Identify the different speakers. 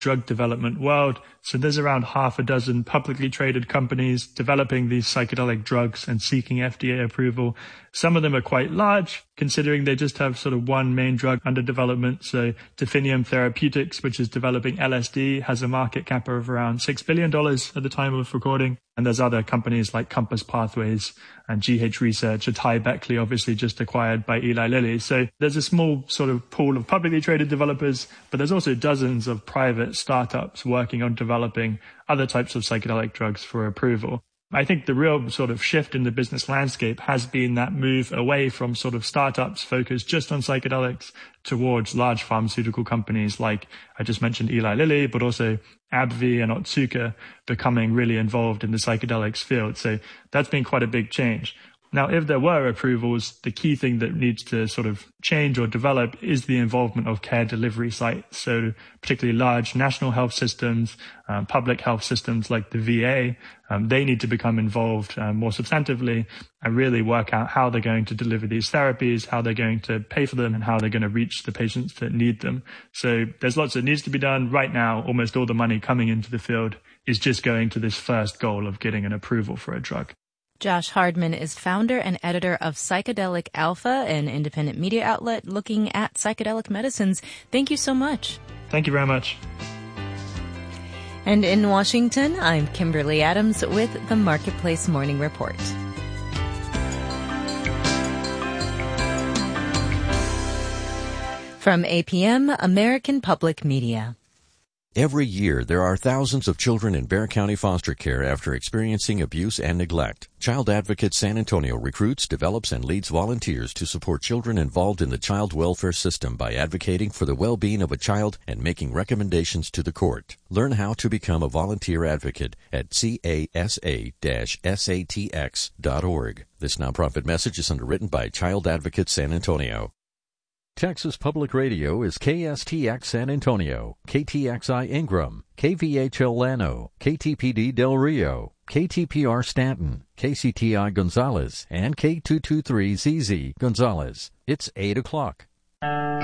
Speaker 1: drug development world. So there's around half a dozen publicly traded companies developing these psychedelic drugs and seeking FDA approval. Some of them are quite large, considering they just have sort of one main drug under development. So Definium Therapeutics, which is developing LSD, has a market cap of around $6 billion at the time of recording. And there's other companies like Compass Pathways and GH Research, Atai Beckley, obviously just acquired by Eli Lilly. So there's a small sort of pool of publicly traded developers, but there's also dozens of private startups working on developing other types of psychedelic drugs for approval. I think the real sort of shift in the business landscape has been that move away from sort of startups focused just on psychedelics towards large pharmaceutical companies like I just mentioned Eli Lilly, but also AbbVie and Otsuka becoming really involved in the psychedelics field. So that's been quite a big change. Now, if there were approvals, the key thing that needs to sort of change or develop is the involvement of care delivery sites. So particularly large national health systems, public health systems like the VA, they need to become involved more substantively and really work out how they're going to deliver these therapies, how they're going to pay for them, and how they're going to reach the patients that need them. So there's lots that needs to be done. Right now, almost all the money coming into the field is just going to this first goal of getting an approval for a drug.
Speaker 2: Josh Hardman is founder and editor of Psychedelic Alpha, an independent media outlet looking at psychedelic medicines. Thank you so much.
Speaker 1: Thank you very much.
Speaker 2: And in Washington, I'm Kimberly Adams with the Marketplace Morning Report. From APM, American Public Media.
Speaker 3: Every year, there are thousands of children in Bexar County foster care after experiencing abuse and neglect. Child Advocate San Antonio recruits, develops, and leads volunteers to support children involved in the child welfare system by advocating for the well-being of a child and making recommendations to the court. Learn how to become a volunteer advocate at casa-satx.org. This nonprofit message is underwritten by Child Advocate San Antonio. Texas Public Radio is KSTX San Antonio, KTXI Ingram, KVHL Llano, KTPD Del Rio, KTPR Stanton, KCTI Gonzales, and K223ZZ Gonzales. It's 8 o'clock.